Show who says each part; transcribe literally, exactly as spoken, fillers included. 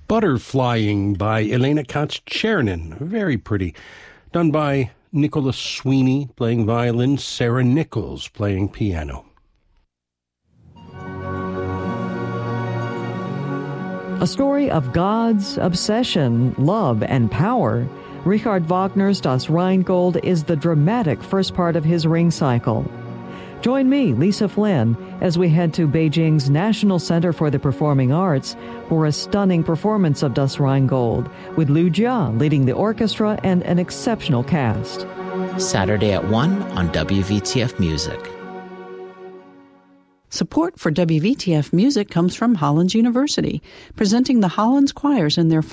Speaker 1: Butterflying by Elena Katz-Chernin. Very pretty. Done by Nicholas Sweeney playing violin, Sarah Nichols playing piano.
Speaker 2: A story of gods, obsession, love, and power. Richard Wagner's Das Rheingold is the dramatic first part of his Ring cycle. Join me, Lisa Flynn, as we head to Beijing's National Center for the Performing Arts for a stunning performance of Das Rheingold, with Liu Jia leading the orchestra and an exceptional cast.
Speaker 3: Saturday at one on W V T F Music.
Speaker 4: Support for W V T F Music comes from Hollins University, presenting the Hollins Choirs in their